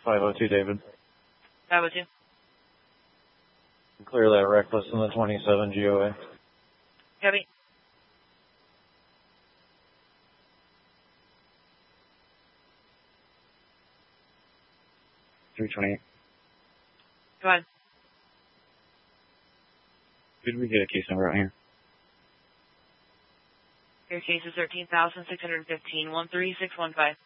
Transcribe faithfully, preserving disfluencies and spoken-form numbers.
five oh two, David. five oh two. Clear that reckless in the twenty-seven G O A. Copy. three twenty-eight. Go ahead. Did we get a case number out here? Your case is thirteen thousand six hundred fifteen, one three six one five.